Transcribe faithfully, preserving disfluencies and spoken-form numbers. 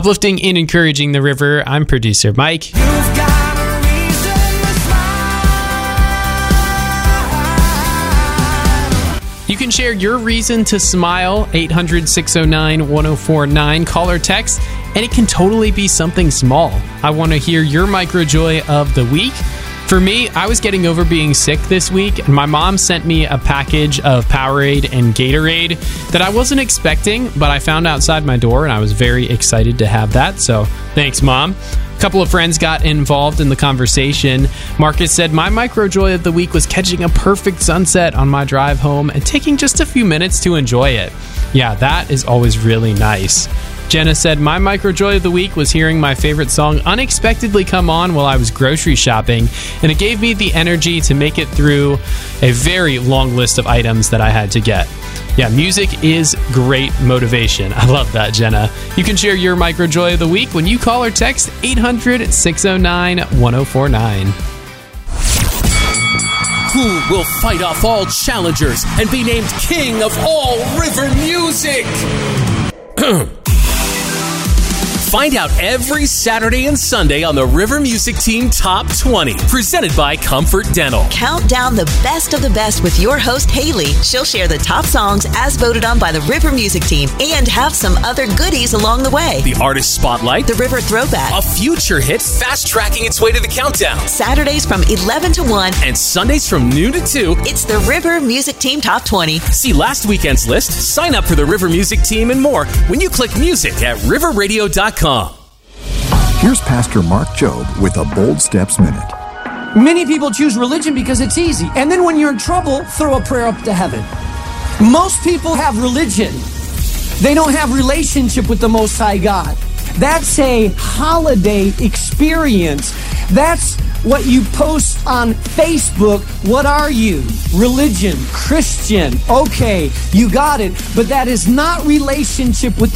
Uplifting and encouraging the river, I'm producer Mike. You've got a reason to smile. You can share your reason to smile, eight hundred, six oh nine, one oh four nine, call or text, and it can totally be something small. I want to hear your micro joy of the week. For me, I was getting over being sick this week, and my mom sent me a package of Powerade and Gatorade that I wasn't expecting, but I found outside my door, and I was very excited to have that, so thanks, Mom. A couple of friends got involved in the conversation. Marcus said, my micro joy of the week was catching a perfect sunset on my drive home and taking just a few minutes to enjoy it. Yeah, that is always really nice. Jenna said, my micro joy of the week was hearing my favorite song unexpectedly come on while I was grocery shopping, and it gave me the energy to make it through a very long list of items that I had to get. Yeah, music is great motivation. I love that, Jenna. You can share your micro joy of the week when you call or text eight hundred, six oh nine, one oh four nine. Who will fight off all challengers and be named king of all river music? Find out every Saturday and Sunday on the River Music Team Top twenty, presented by Comfort Dental. Count down the best of the best with your host, Haley. She'll share the top songs as voted on by the River Music Team and have some other goodies along the way. The Artist Spotlight. The River Throwback. A future hit fast-tracking its way to the countdown. Saturdays from eleven to one. And Sundays from noon to two. It's the River Music Team Top twenty. See last weekend's list, sign up for the River Music Team and more when you click music at river radio dot com. Here's Pastor Mark Jobe with a Bold Steps Minute. Many people choose religion because it's easy. And then when you're in trouble, throw a prayer up to heaven. Most people have religion. They don't have relationship with the Most High God. That's a holiday experience. That's what you post on Facebook. What are you? Religion, Christian. Okay, you got it. But that is not relationship with